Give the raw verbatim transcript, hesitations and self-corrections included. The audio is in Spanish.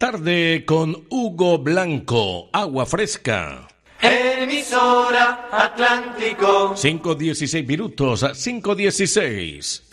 Tarde con Hugo Blanco, agua fresca. Emisora Atlántico. cinco dieciséis minutos, cinco dieciséis.